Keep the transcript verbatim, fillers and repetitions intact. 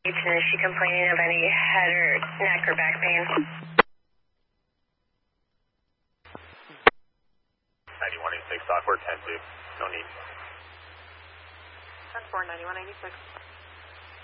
And is she complaining of any head or neck or back pain? ninety-one eighty-six, software ten two. No need. ten four, ninety-one eighty-six.